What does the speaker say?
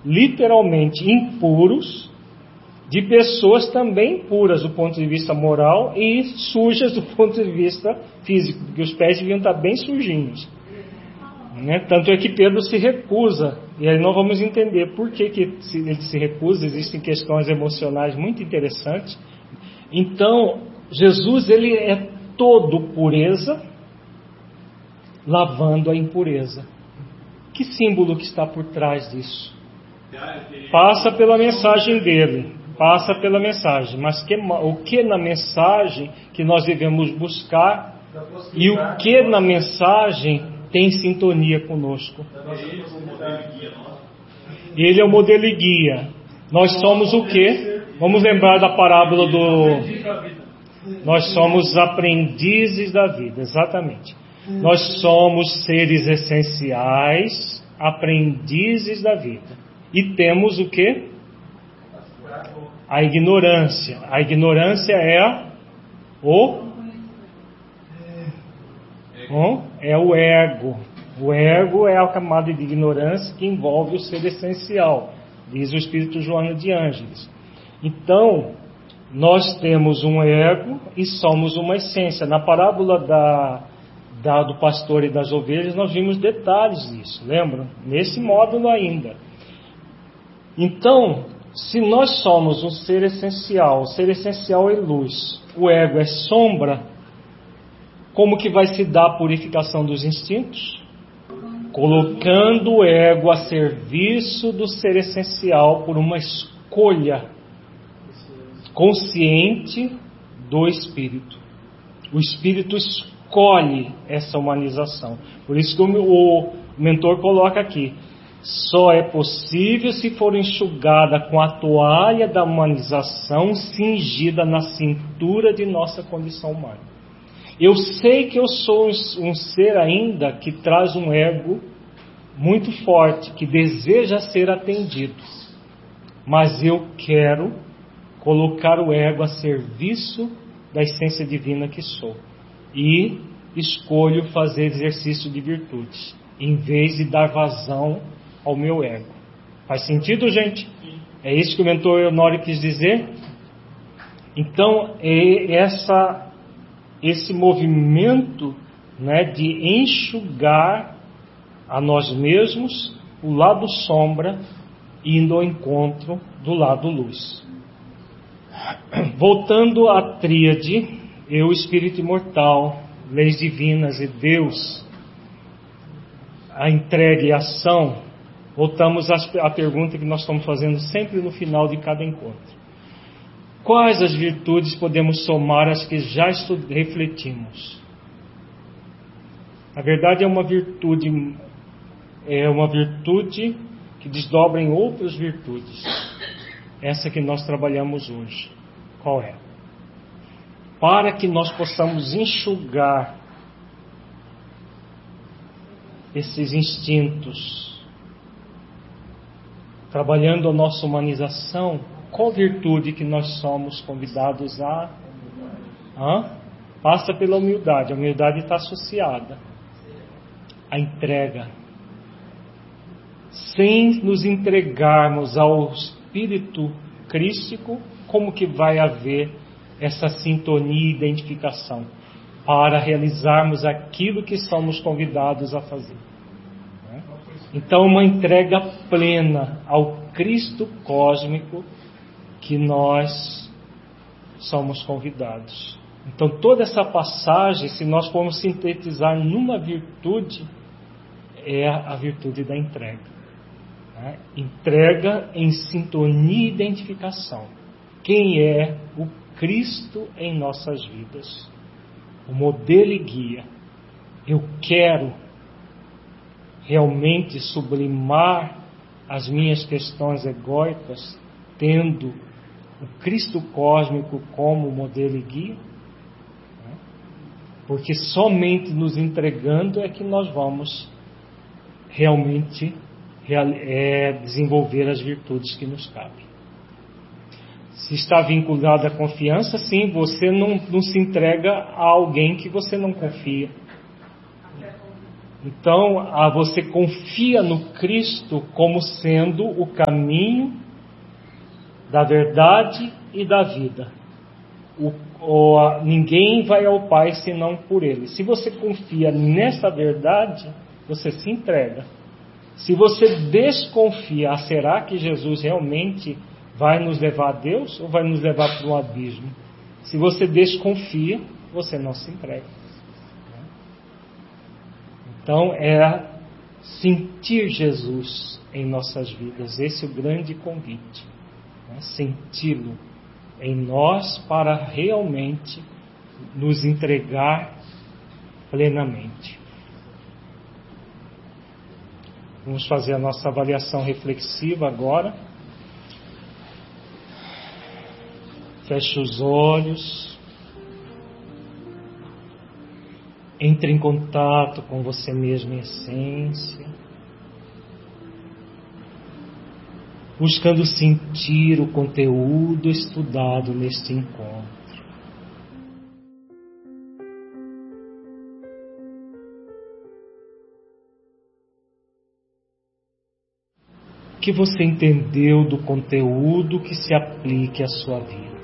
literalmente impuros, de pessoas também impuras do ponto de vista moral e sujas do ponto de vista físico, porque os pés deviam estar bem sujinhos, né? Tanto é que Pedro se recusa, e aí nós vamos entender por que ele se recusa. Existem questões emocionais muito interessantes. Então, Jesus, ele é todo pureza, lavando a impureza. Que símbolo que está por trás disso? Passa pela mensagem dele, passa pela mensagem, mas o que na mensagem que nós devemos buscar e o que na mensagem tem sintonia conosco? Ele é o modelo e guia. Nós somos o quê? Vamos lembrar da parábola Nós somos aprendizes da vida, exatamente. Nós somos seres essenciais, aprendizes da vida. E temos o quê? A ignorância. A ignorância é o ego. O ego é a camada de ignorância que envolve o ser essencial, diz o Espírito Joana de Ângeles. Então, nós temos um ego e somos uma essência. Na parábola do pastor e das ovelhas, nós vimos detalhes disso, lembram? Nesse módulo ainda. Então, se nós somos um ser essencial, o ser essencial é luz, o ego é sombra, como que vai se dar a purificação dos instintos? Colocando o ego a serviço do ser essencial por uma escolha consciente do espírito. O espírito escolhe essa humanização. Por isso que o mentor coloca aqui: só é possível se for enxugada com a toalha da humanização cingida na cintura de nossa condição humana. Eu sei que eu sou um ser ainda que traz um ego muito forte, que deseja ser atendido, mas eu quero colocar o ego a serviço da essência divina que sou e escolho fazer exercício de virtudes em vez de dar vazão ao meu ego. Faz sentido, gente? É isso que o mentor Honório quis dizer? Então, esse movimento, né, de enxugar a nós mesmos o lado sombra, indo ao encontro do lado luz. Voltando à tríade, eu, espírito imortal, leis divinas e Deus, a entrega e a ação, voltamos à pergunta que nós estamos fazendo sempre no final de cada encontro. Quais as virtudes podemos somar às que já refletimos? Na verdade, é uma virtude que desdobra em outras virtudes. Essa que nós trabalhamos hoje. Qual é? Para que nós possamos enxugar esses instintos, trabalhando a nossa humanização, qual virtude que nós somos convidados a? Passa pela humildade. A humildade está associada à entrega. Sem nos entregarmos ao Espírito crístico, como que vai haver essa sintonia e identificação para realizarmos aquilo que somos convidados a fazer? Então, uma entrega plena ao Cristo cósmico que nós somos convidados. Então, toda essa passagem, se nós formos sintetizar numa virtude, é a virtude da entrega. Entrega em sintonia e identificação. Quem é o Cristo em nossas vidas? O modelo e guia. Eu quero realmente sublimar as minhas questões egóicas, tendo o Cristo cósmico como modelo e guia? Porque somente nos entregando é que nós vamos realmente desenvolver as virtudes que nos cabem. Se está vinculado à confiança, sim, você não se entrega a alguém que você não confia. Então, você confia no Cristo como sendo o caminho da verdade e da vida. Ninguém vai ao Pai senão por Ele. Se você confia nessa verdade, você se entrega. Se você desconfia, será que Jesus realmente vai nos levar a Deus ou vai nos levar para um abismo? Se você desconfia, você não se entrega. Então é sentir Jesus em nossas vidas. Esse é o grande convite. Senti-lo em nós para realmente nos entregar plenamente. Vamos fazer a nossa avaliação reflexiva agora. Feche os olhos. Entre em contato com você mesmo em essência. Buscando sentir o conteúdo estudado neste encontro. O que você entendeu do conteúdo que se aplique à sua vida?